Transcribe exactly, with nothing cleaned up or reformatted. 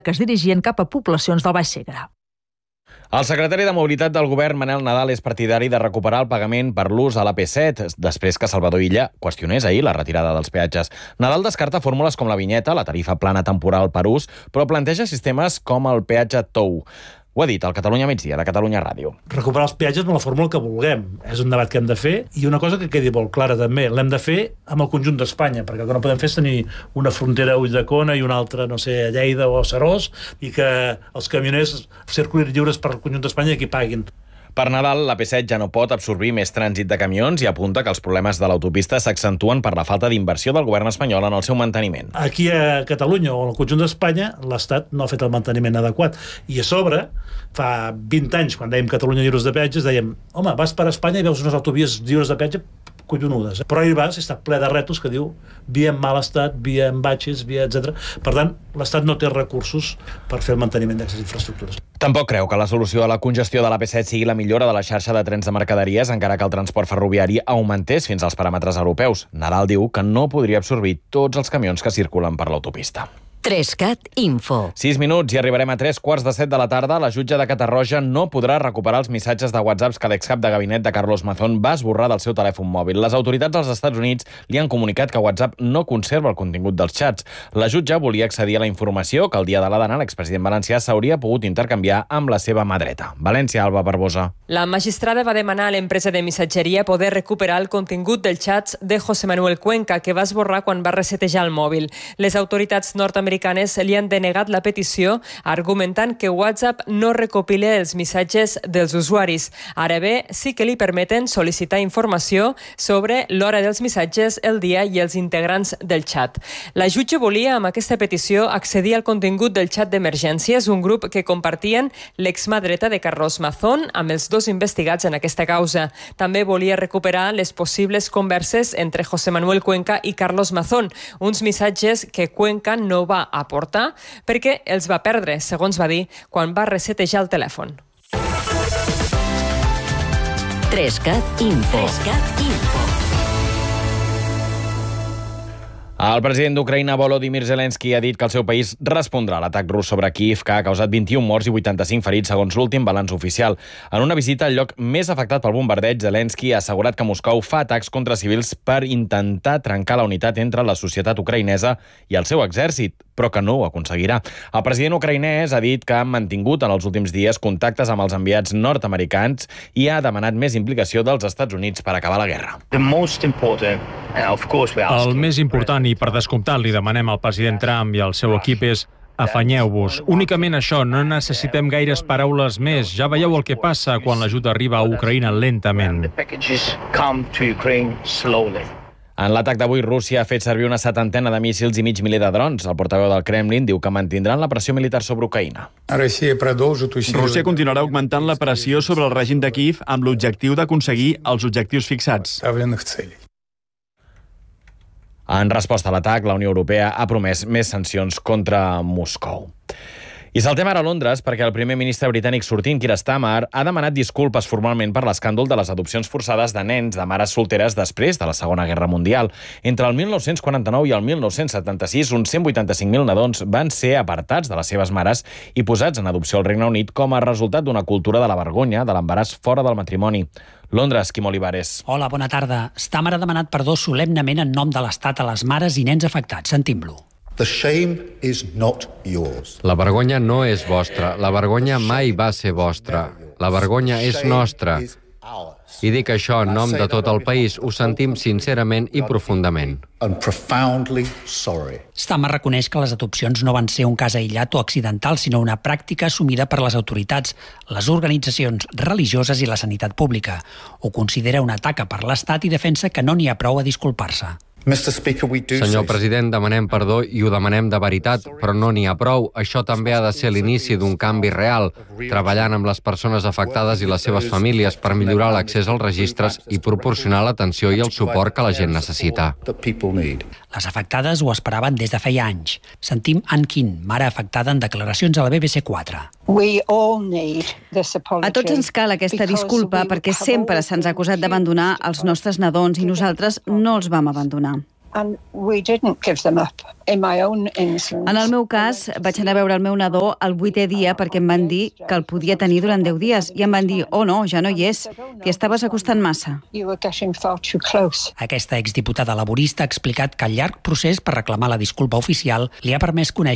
que es dirigien cap a poblacions del Baix Segre. El secretari de Mobilitat del govern, Manel Nadal, és partidari de recuperar el pagament per l'ús a l'A P set, després que Salvador Illa qüestionés ahir la retirada dels peatges. Nadal descarta fórmules com la vinyeta, la tarifa plana temporal per ús, però planteja sistemes com el peatge tou. Ho ha dit al Catalunya Migdia, de Catalunya Ràdio. Recuperar els peatges amb la fórmula que vulguem. És un debat que hem de fer, i una cosa que quedi molt clara també, l'hem de fer amb el conjunt d'Espanya, perquè el que no podem fer és tenir una frontera a Ulldecona i una altra, no sé, a Lleida o a Serós, i que els camioners circulin lliures per el conjunt d'Espanya i qui paguin. Per Nadal, l'A P set ja no pot absorbir més trànsit de camions i apunta que els problemes de l'autopista s'accentuen per la falta d'inversió del govern espanyol en el seu manteniment. Aquí a Catalunya o al conjunt d'Espanya, l'Estat no ha fet el manteniment adequat. I a sobre, fa vint anys, quan dèiem Catalunya lliures de peatges, dèiem, home, vas per Espanya i veus unes autovies lliures de peatge collonudes. Però hi vas i està ple de retos que diu via en mal estat, via en batxes, via etcètera. Per tant, l'Estat no té recursos per fer el manteniment d'aquestes infraestructures. Tampoc creu que la solució a la congestió de l'A P set sigui la millora de la xarxa de trens de mercaderies, encara que el transport ferroviari augmentés fins als paràmetres europeus. Nadal diu que no podria absorbir tots els camions que circulen per l'autopista. Trescat Info. Sis minuts i arribarem a tres quarts de set de la tarda. La jutge de Catarroja no podrà recuperar els missatges de WhatsApp que l'excap de gabinet de Carlos Mazón va esborrar del seu telèfon mòbil. Les autoritats dels Estats Units li han comunicat que WhatsApp no conserva el contingut dels xats. La jutge volia accedir a la informació que el dia de la dana l'expresident valencià s'hauria pogut intercanviar amb la seva mà dreta. València, Alba Barbosa. La magistrada va demanar a l'empresa de missatgeria poder recuperar el contingut dels xats de José Manuel Cuenca, que va esborrar quan va resetejar el mòbil. Les autoritats nord-americanes li han denegat la petició, argumentant que WhatsApp no recopila els missatges dels usuaris. Ara bé, sí que li permeten sol·licitar informació sobre l'hora dels missatges, el dia i els integrants del xat. La jutge volia, amb aquesta petició, accedir al contingut del xat d'emergències, un grup que compartien l'exmà dreta de Carlos Mazón amb els dos investigats en aquesta causa. També volia recuperar les possibles converses entre José Manuel Cuenca i Carlos Mazón, uns missatges que Cuenca no va aportar perquè els va perdre, segons va dir, quan va resetejar el telèfon. Trescat Info. Trescat Info. El president d'Ucraïna, Volodymyr Zelensky, ha dit que el seu país respondrà a l'atac rus sobre Kíev, que ha causat vint-i-un morts i vuitanta-cinc ferits, segons l'últim balanç oficial. En una visita al lloc més afectat pel bombardeig, Zelensky ha assegurat que Moscou fa atacs contra civils per intentar trencar la unitat entre la societat ucraïnesa i el seu exèrcit, però que no ho aconseguirà. El president ucraïnès ha dit que han mantingut en els últims dies contactes amb els enviats nord-americans i ha demanat més implicació dels Estats Units per acabar la guerra. El més important, i per descomptat li demanem al president Trump i al seu equip, és afanyeu-vos. Únicament això, no necessitem gaires paraules més. Ja veieu el que passa quan l'ajuda arriba a Ucraïna lentament. En l'atac d'avui, Rússia ha fet servir una setantena de míssils i mig miler de drons. El portaveu del Kremlin diu que mantindran la pressió militar sobre Ucraïna. Rússia continuarà augmentant la pressió sobre el règim de Kíev amb l'objectiu d'aconseguir els objectius fixats. En resposta a l'atac, la Unió Europea ha promès més sancions contra Moscou. I saltem ara a Londres perquè el primer ministre britànic sortint, Keir Starmer, ha demanat disculpes formalment per l'escàndol de les adopcions forçades de nens de mares solteres després de la Segona Guerra Mundial. Entre el mil nou-cents quaranta-nou i el mil nou-cents setanta-sis, uns cent vuitanta-cinc mil nadons van ser apartats de les seves mares i posats en adopció al Regne Unit com a resultat d'una cultura de la vergonya de l'embaràs fora del matrimoni. Londres, Quim Olivares. Hola, bona tarda. Starmer ha demanat perdó solemnement en nom de l'Estat a les mares i nens afectats. Sentim-lo. The shame is not yours. La vergonya no és vostra. La vergonya mai va ser vostra. La vergonya és nostra. I dic això en nom de tot el país. Ho sentim sincerament i profundament. Starmer reconeix que les adopcions no van ser un cas aïllat o accidental, sinó una pràctica assumida per les autoritats, les organitzacions religioses i la sanitat pública. Ho considera una taca per l'Estat i defensa que no n'hi ha prou a disculpar-se. Senyor president, demanem perdó i ho demanem de veritat, però no n'hi ha prou. Això també ha de ser l'inici d'un canvi real, treballant amb les persones afectades i les seves famílies per millorar l'accés als registres i proporcionar l'atenció i el suport que la gent necessita. Les afectades ho esperaven des de feia anys. Sentim Ann King, mare afectada, en declaracions a la B B C quatre. A tots ens cal aquesta disculpa perquè sempre se'ns ha acusat d'abandonar els nostres nadons i nosaltres no els vam abandonar. And we didn't give them up. In my own instance. En el meu cas, vaig anar a veure el meu nadó el vuitè dia perquè em van dir que el podia tenir durant deu dies i em van dir, oh no, ja no hi és, t'hi estaves acostant massa. Aquesta exdiputada laborista ha explicat que el llarg procés per reclamar la disculpa oficial li ha permès conèixer